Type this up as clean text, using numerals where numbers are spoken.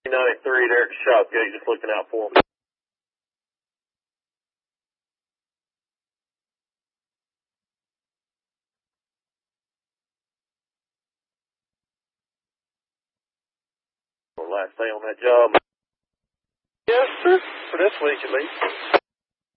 93 there at the shop gate, just looking out for me. Last day on that job. Yes, sir. For this week at least.